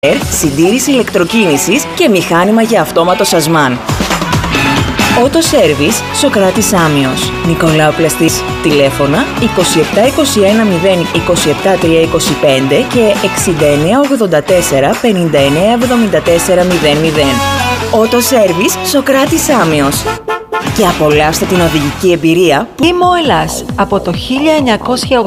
συντήρηση ηλεκτροκίνησης και μηχάνημα για αυτόματο σασμάν. Auto Service Σοκράτης Σάμιος. Νικολάου Πλαστής. Τηλέφωνα 2721 0 27 325 και 6984 59 74 00. Auto Service Σοκράτης Σάμιος. Και απολαύστε την οδηγική εμπειρία που... Λίμο Ελλάς από το 1980